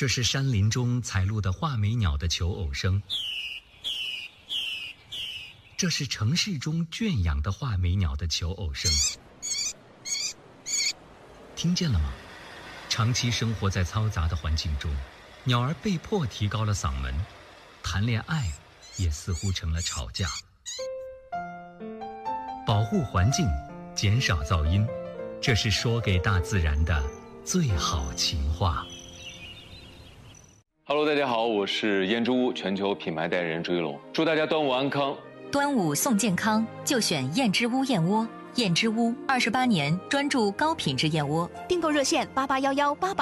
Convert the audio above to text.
这是山林中采录的画眉鸟的求偶声，这是城市中圈养的画眉鸟的求偶声。听见了吗？长期生活在嘈杂的环境中，鸟儿被迫提高了嗓门，谈恋爱也似乎成了吵架。保护环境，减少噪音，这是说给大自然的最好情话。 Hello， 大家好，我是燕之屋全球品牌代言人朱一龙，祝大家端午安康。 端午送健康，就选燕之屋燕窝。燕之屋28年专注高品质燕窝， 订购热线881188。